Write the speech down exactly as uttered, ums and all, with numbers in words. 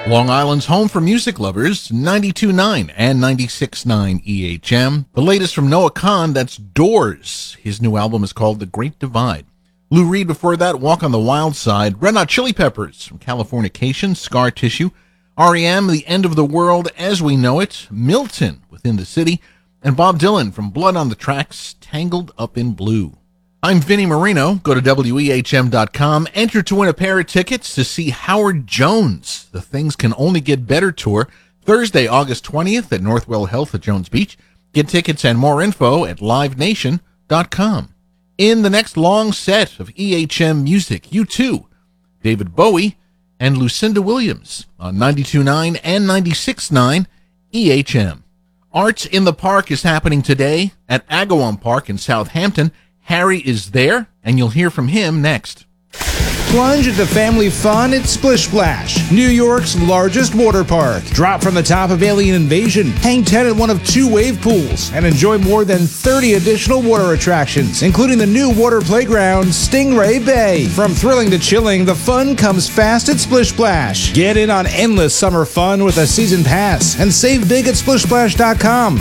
Long Island's home for music lovers, ninety-two point nine and ninety-six point nine E H M. The latest from Noah Kahan, that's Doors. His new album is called The Great Divide. Lou Reed before that, Walk on the Wild Side. Red Hot Chili Peppers from Californication, Scar Tissue. R E M, The End of the World as We Know It. Milton, Within the City. And Bob Dylan from Blood on the Tracks, Tangled Up in Blue. I'm Vinnie Marino. Go to W E H M dot com. Enter to win a pair of tickets to see Howard Jones, the Things Can Only Get Better tour, Thursday, August twentieth at Northwell Health at Jones Beach. Get tickets and more info at live nation dot com. In the next long set of E H M music, U two, David Bowie, and Lucinda Williams on ninety-two point nine and ninety-six point nine E H M. Arts in the Park is happening today at Agawam Park in Southampton. Harry is there, and you'll hear from him next. Plunge into family fun at Splish Splash, New York's largest water park. Drop from the top of Alien Invasion, hang ten at one of two wave pools, and enjoy more than thirty additional water attractions, including the new water playground, Stingray Bay. From thrilling to chilling, the fun comes fast at Splish Splash. Get in on endless summer fun with a season pass, and save big at splish splash dot com.